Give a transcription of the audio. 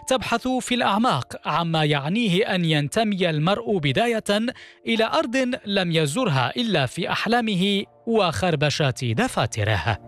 تبحث في الأعماق عما يعنيه أن ينتمي المرء بداية إلى أرض لم يزرها إلا في أحلامه وخربشات دفاتره.